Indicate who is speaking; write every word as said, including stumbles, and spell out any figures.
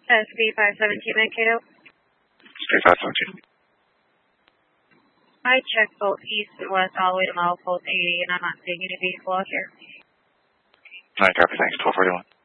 Speaker 1: S B five seventeen Mankato.
Speaker 2: S B five seventeen.
Speaker 1: I checked both east and west all the way to milepost eighty, and I'm not seeing any vehicle out here.
Speaker 2: Alright, copy. Thanks. twelve forty-one.